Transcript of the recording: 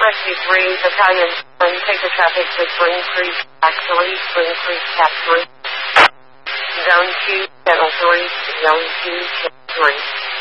Rescue 3, Battalion 1, take the traffic to Spring Creek, Back 3, Spring Creek, Cap 3. Zone 2, Channel 3, Zone 2, Channel 3.